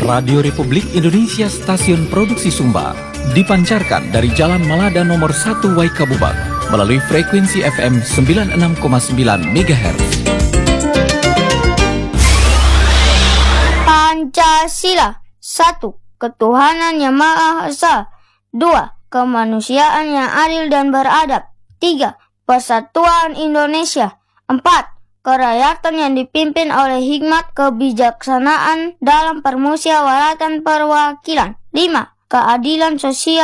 Radio Republik Indonesia Stasiun Produksi Sumba dipancarkan dari Jalan Malada nomor 1 Waikabubak melalui frekuensi FM 96,9 MHz. Pancasila. 1. Ketuhanan yang Maha Esa. 2. Kemanusiaan yang adil dan beradab. 3. Persatuan Indonesia. 4. Kerakyatan yang dipimpin oleh hikmat kebijaksanaan dalam permusyawaratan perwakilan. 5. Keadilan sosial